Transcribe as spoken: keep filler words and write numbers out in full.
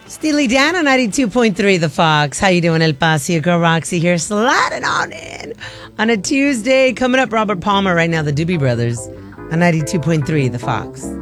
Steely Dan on ninety-two point three The Fox. How you doing, El Paso? Your girl Roxy here, sliding on in on a Tuesday. Coming up, Robert Palmer right now, the Doobie Brothers on ninety-two point three The Fox.